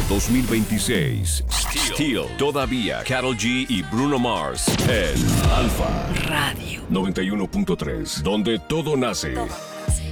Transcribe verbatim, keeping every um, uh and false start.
dos mil veintiséis. Steel, todavía. Karol G y Bruno Mars en Alfa Radio noventa y uno punto tres, donde todo nace.